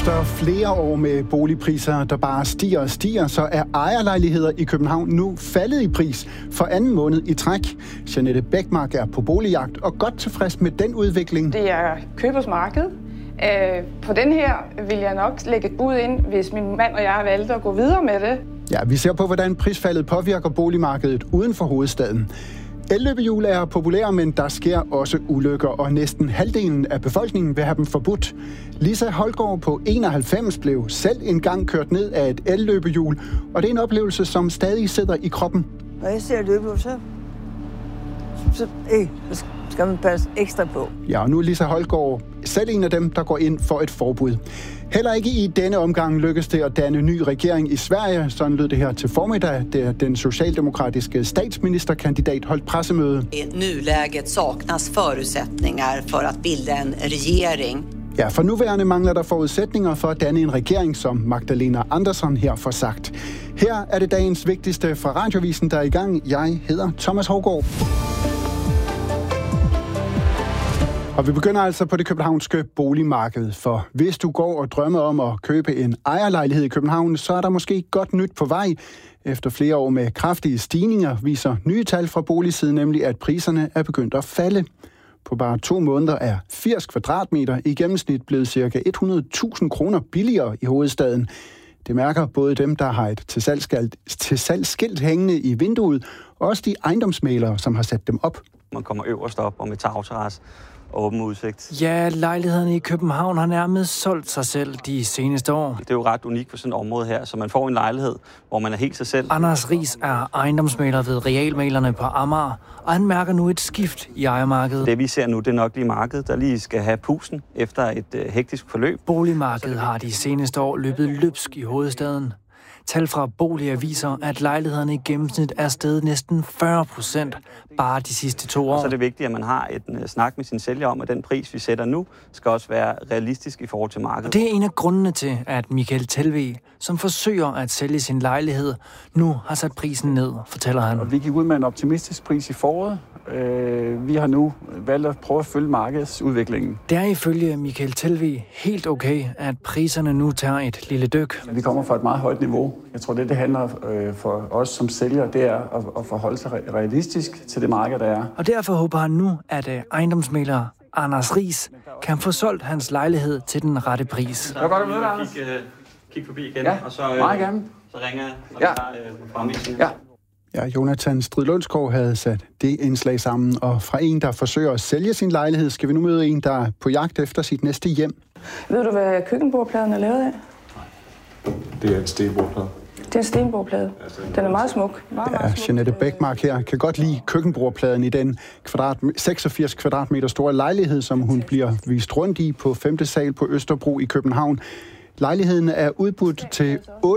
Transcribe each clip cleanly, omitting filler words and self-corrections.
Efter flere år med boligpriser, der bare stiger og stiger, så er ejerlejligheder i København nu faldet i pris for anden måned i træk. Jeanette Bækmark er på boligjagt og godt tilfreds med den udvikling. Det er købers marked. På den her vil jeg nok lægge et bud ind, hvis min mand og jeg valgte at gå videre med det. Ja, vi ser på, hvordan prisfaldet påvirker boligmarkedet uden for hovedstaden. Elløbehjul er populære, men der sker også ulykker, og næsten halvdelen af befolkningen vil have dem forbudt. Lisa Holgaard på 91 blev selv engang kørt ned af et elløbehjul, og det er en oplevelse, som stadig sidder i kroppen. Når jeg ser løbehjul, så skal man passe ekstra på. Ja, og nu er Lisa Holgaard selv en af dem, der går ind for et forbud. Heller ikke i denne omgang lykkedes det at danne ny regering i Sverige. Sådan lød det her til formiddag, da den socialdemokratiske statsministerkandidat holdt pressemøde. I nuläget saknas förutsättningar för att bilda en regering. Ja, for nuværende mangler der forudsætninger for at danne en regering, som Magdalena Andersson her får sagt. Her er det dagens vigtigste fra Radioavisen, der er i gang. Jeg hedder Thomas Hougaard. Og vi begynder altså på det københavnske boligmarked, for hvis du går og drømmer om at købe en ejerlejlighed i København, så er der måske godt nyt på vej. Efter flere år med kraftige stigninger viser nye tal fra boligsiden nemlig, at priserne er begyndt at falde. På bare 2 måneder er 80 kvadratmeter i gennemsnit blevet ca. 100.000 kroner billigere i hovedstaden. Det mærker både dem, der har et til salgsskilt hængende i vinduet, og også de ejendomsmæglere, som har sat dem op. Man kommer øverst op og med tagterrasse og åben udsigt. Ja, lejlighederne i København har nærmest solgt sig selv de seneste år. Det er jo ret unikt for sådan et område her, så man får en lejlighed, hvor man er helt sig selv. Anders Riis er ejendomsmægler ved Realmæglerne på Amager, og han mærker nu et skift i ejermarkedet. Det vi ser nu, det er nok lige markedet, der lige skal have pusten efter et hektisk forløb. Boligmarkedet har de seneste år løbet løbsk i hovedstaden. Tal fra Boliger viser, at lejlighederne i gennemsnit er steget næsten 40% bare de sidste 2 år. Så er det vigtigt, at man har en snak med sin sælger om, at den pris, vi sætter nu, skal også være realistisk i forhold til markedet. Og det er en af grundene til, at Michael Telve, som forsøger at sælge sin lejlighed, nu har sat prisen ned, fortæller han. Og vi gik ud med en optimistisk pris i foråret. Vi har nu valgt at prøve at følge markedsudviklingen. Det er ifølge Michael Telve helt okay, at priserne nu tager et lille dyk. Vi kommer fra et meget højt niveau. Jeg tror, det handler for os som sælgere, det er at forholde sig realistisk til det marked, der er. Og derfor håber han nu, at ejendomsmægler Anders Riis kan få solgt hans lejlighed til den rette pris. Det var godt at møde dig, Anders. Kig forbi igen, ja, og så meget gerne. Så ringer jeg, når vi har fremvisningen. Ja. Ja, Jonathan Stridlundskov havde sat det indslag sammen, og fra en, der forsøger at sælge sin lejlighed, skal vi nu møde en, der er på jagt efter sit næste hjem. Ved du, hvad køkkenbordpladen er lavet af? Det er en stenbordplade. Det er en stenbordplade. Den er meget smuk. Ja, Jeanette Bækmark her kan godt lide køkkenbordpladen i den 86 kvadratmeter store lejlighed, som hun bliver vist rundt i på 5. sal på Østerbro i København. Lejligheden er udbudt til 8.495.000.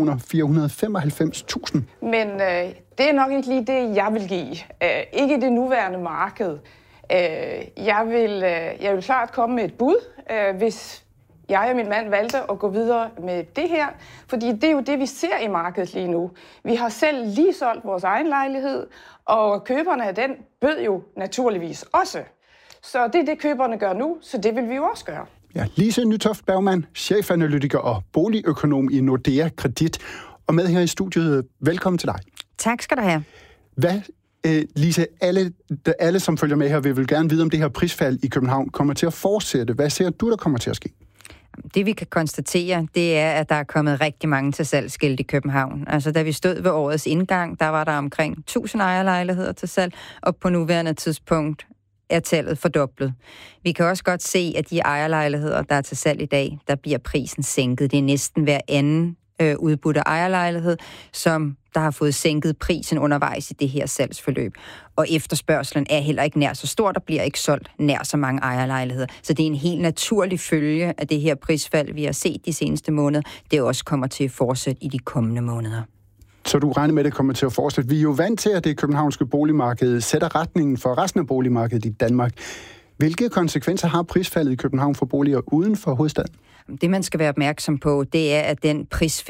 Men det er nok ikke lige det, jeg vil give. Ikke det nuværende marked. Jeg vil klart komme med et bud, hvis jeg og min mand valgte at gå videre med det her. Fordi det er jo det, vi ser i markedet lige nu. Vi har selv lige solgt vores egen lejlighed, og køberne af den bød jo naturligvis også. Så det er det, køberne gør nu, så det vil vi jo også gøre. Ja, Lise Nytoft Bergmann, chefanalytiker og boligøkonom i Nordea Kredit. Og med her i studiet, velkommen til dig. Tak skal du have. Hvad, Lise, alle som følger med her, vil gerne vide, om det her prisfald i København kommer til at fortsætte. Hvad ser du, der kommer til at ske? Det vi kan konstatere, det er, at der er kommet rigtig mange til salgsskilt i København. Altså da vi stod ved årets indgang, der var der omkring 1000 ejerlejligheder til salg, og på nuværende tidspunkt er tallet fordoblet. Vi kan også godt se, at de ejerlejligheder, der er til salg i dag, der bliver prisen sænket. Det er næsten hver anden udbudte ejerlejlighed, som der har fået sænket prisen undervejs i det her salgsforløb. Og efterspørgselen er heller ikke nær så stor. Der bliver ikke solgt nær så mange ejerlejligheder. Så det er en helt naturlig følge af det her prisfald, vi har set de seneste måneder. Det også kommer til at fortsætte i de kommende måneder. Så du regner med, at det kommer til at fortsætte. Vi er jo vant til, at det københavnske boligmarked sætter retningen for resten af boligmarkedet i Danmark. Hvilke konsekvenser har prisfaldet i København for boliger uden for hovedstaden? Det, man skal være opmærksom på, det er, at den prisfald